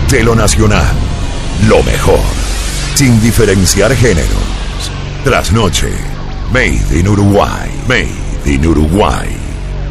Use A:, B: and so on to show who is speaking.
A: de lo nacional, lo mejor, sin diferenciar géneros. Trasnoche, Made in Uruguay, Made in Uruguay.